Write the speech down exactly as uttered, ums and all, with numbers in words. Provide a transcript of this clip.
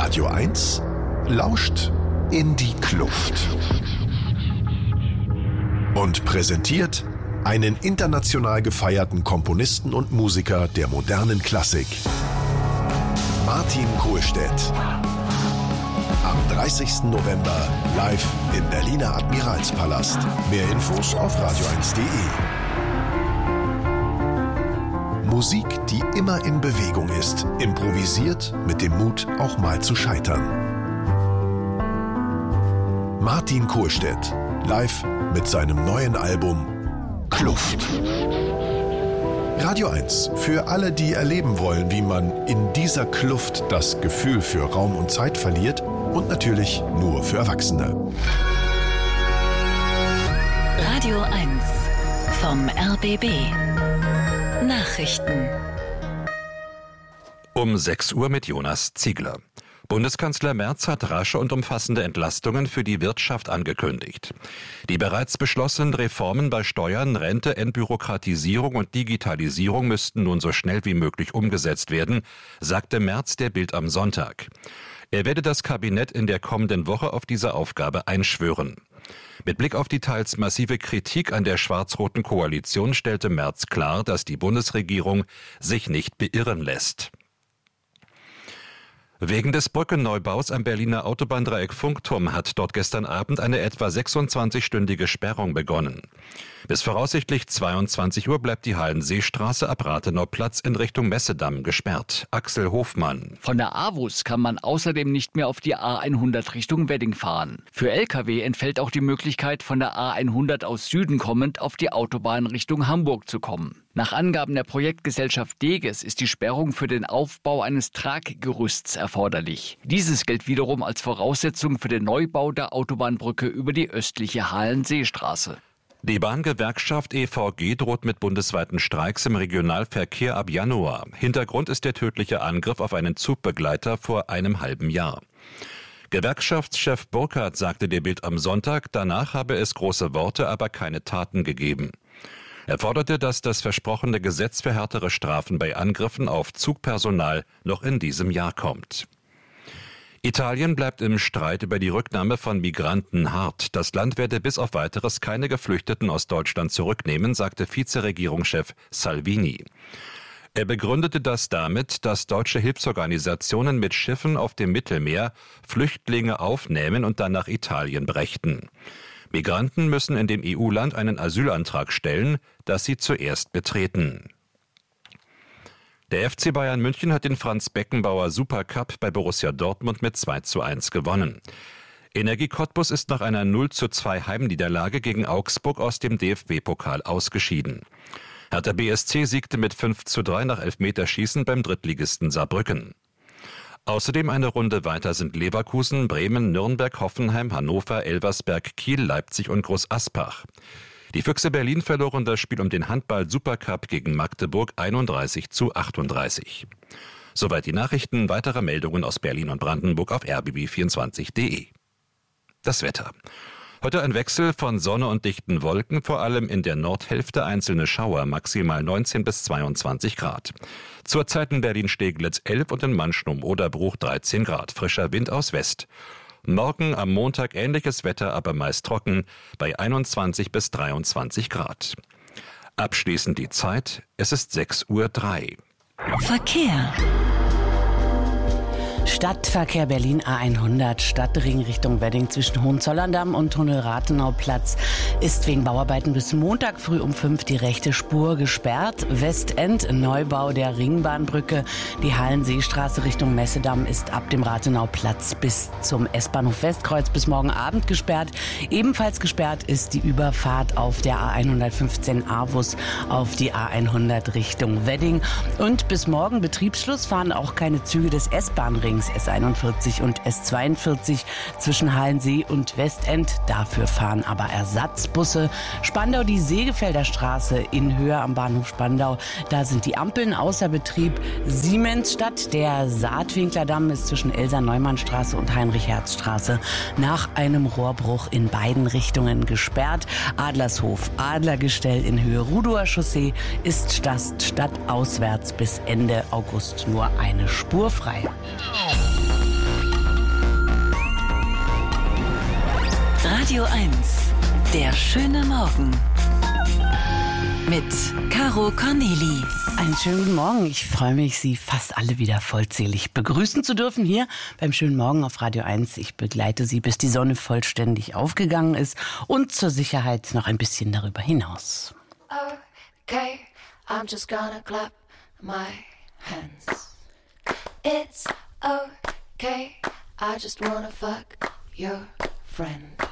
Radio eins lauscht in die Kluft und präsentiert einen international gefeierten Komponisten und Musiker der modernen Klassik, Martin Kohlstedt. Am dreißigsten November live im Berliner Admiralspalast. Mehr Infos auf radio eins punkt de. Musik, die immer in Bewegung ist, improvisiert mit dem Mut, auch mal zu scheitern. Martin Kohlstedt, live mit seinem neuen Album Kluft. Radio eins, für alle, die erleben wollen, wie man in dieser Kluft das Gefühl für Raum und Zeit verliert, und natürlich nur für Erwachsene. Radio eins vom R B B. Nachrichten. Um sechs Uhr mit Jonas Ziegler. Bundeskanzler Merz hat rasche und umfassende Entlastungen für die Wirtschaft angekündigt. Die bereits beschlossenen Reformen bei Steuern, Rente, Entbürokratisierung und Digitalisierung müssten nun so schnell wie möglich umgesetzt werden, sagte Merz der Bild am Sonntag. Er werde das Kabinett in der kommenden Woche auf diese Aufgabe einschwören. Mit Blick auf die teils massive Kritik an der schwarz-roten Koalition stellte Merz klar, dass die Bundesregierung sich nicht beirren lässt. Wegen des Brückenneubaus am Berliner Autobahndreieck Funkturm hat dort gestern Abend eine etwa sechsundzwanzigstündige Sperrung begonnen. Bis voraussichtlich zweiundzwanzig Uhr bleibt die Hallenseestraße ab Rathenauplatz in Richtung Messedamm gesperrt. Axel Hofmann. Von der A W U S kann man außerdem nicht mehr auf die A hundert Richtung Wedding fahren. Für L K W entfällt auch die Möglichkeit, von der A hundert aus Süden kommend auf die Autobahn Richtung Hamburg zu kommen. Nach Angaben der Projektgesellschaft Deges ist die Sperrung für den Aufbau eines Traggerüsts erforderlich. Dieses gilt wiederum als Voraussetzung für den Neubau der Autobahnbrücke über die östliche Hallenseestraße. Die Bahngewerkschaft E V G droht mit bundesweiten Streiks im Regionalverkehr ab Januar. Hintergrund ist der tödliche Angriff auf einen Zugbegleiter vor einem halben Jahr. Gewerkschaftschef Burkhardt sagte der Bild am Sonntag, danach habe es große Worte, aber keine Taten gegeben. Er forderte, dass das versprochene Gesetz für härtere Strafen bei Angriffen auf Zugpersonal noch in diesem Jahr kommt. Italien bleibt im Streit über die Rücknahme von Migranten hart. Das Land werde bis auf Weiteres keine Geflüchteten aus Deutschland zurücknehmen, sagte Vizeregierungschef Salvini. Er begründete das damit, dass deutsche Hilfsorganisationen mit Schiffen auf dem Mittelmeer Flüchtlinge aufnehmen und dann nach Italien brächten. Migranten müssen in dem E U-Land einen Asylantrag stellen, das sie zuerst betreten. Der F C Bayern München hat den Franz-Beckenbauer Supercup bei Borussia Dortmund mit zwei zu eins gewonnen. Energie Cottbus ist nach einer null zu zwei Heimniederlage gegen Augsburg aus dem D F B-Pokal ausgeschieden. Hertha B S C siegte mit fünf zu drei nach Elfmeterschießen beim Drittligisten Saarbrücken. Außerdem eine Runde weiter sind Leverkusen, Bremen, Nürnberg, Hoffenheim, Hannover, Elversberg, Kiel, Leipzig und Groß Aspach. Die Füchse Berlin verloren das Spiel um den Handball-Supercup gegen Magdeburg einunddreißig zu achtunddreißig. Soweit die Nachrichten, weitere Meldungen aus Berlin und Brandenburg auf r b b vierundzwanzig punkt de. Das Wetter. Heute ein Wechsel von Sonne und dichten Wolken, vor allem in der Nordhälfte einzelne Schauer, maximal neunzehn bis zweiundzwanzig Grad. Zurzeit in Berlin-Steglitz elf und in Manschnum-Oderbruch dreizehn Grad, frischer Wind aus West. Morgen am Montag ähnliches Wetter, aber meist trocken, bei einundzwanzig bis dreiundzwanzig Grad. Abschließend die Zeit, es ist sechs Uhr drei. Verkehr. Stadtverkehr Berlin A hundert, Stadtring Richtung Wedding zwischen Hohenzollern-Damm und Tunnel-Rathenauplatz ist wegen Bauarbeiten bis Montag früh um fünf die rechte Spur gesperrt. Westend, Neubau der Ringbahnbrücke. Die Hallenseestraße Richtung Messedamm ist ab dem Rathenauplatz bis zum S-Bahnhof Westkreuz bis morgen Abend gesperrt. Ebenfalls gesperrt ist die Überfahrt auf der A hundertfünfzehn Avus auf die A hundert Richtung Wedding. Und bis morgen Betriebsschluss fahren auch keine Züge des S-Bahn-Rings S einundvierzig und S zweiundvierzig zwischen Hallensee und Westend. Dafür fahren aber Ersatzbusse. Spandau, die Segefelder Straße in Höhe am Bahnhof Spandau. Da sind die Ampeln außer Betrieb. Siemensstadt, der Saatwinklerdamm ist zwischen Elsa-Neumann-Straße und Heinrich-Herz-Straße nach einem Rohrbruch in beiden Richtungen gesperrt. Adlershof, Adlergestell in Höhe Rudower Chaussee ist stadtauswärts bis Ende August nur eine Spur frei. Radio eins. Der schöne Morgen. Mit Caro Corneli. Einen schönen guten Morgen. Ich freue mich, Sie fast alle wieder vollzählig begrüßen zu dürfen hier beim schönen Morgen auf Radio eins. Ich begleite Sie, bis die Sonne vollständig aufgegangen ist und zur Sicherheit noch ein bisschen darüber hinaus. Okay, I'm just gonna clap my hands. It's okay, I just wanna fuck your friend.